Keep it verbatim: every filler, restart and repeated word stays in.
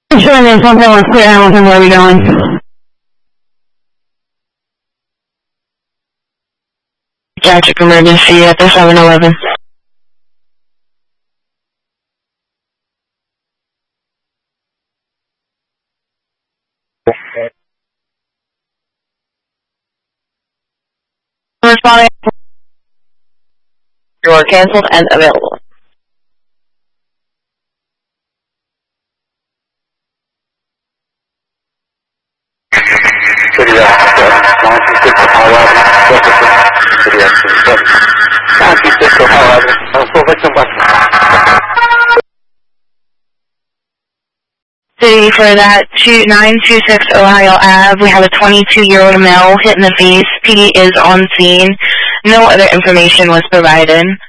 Sure, there's something with Clear Hamilton. Where are we going? Tragic emergency at the seven eleven. Responding. You are canceled and available. City ninety-six Ohio Avenue, City ninety-six Ohio Avenue, full victim bus. City for that two nine two six Ohio Ave, we have a twenty-two-year-old male hit in the face. P D is on scene. No other information was provided.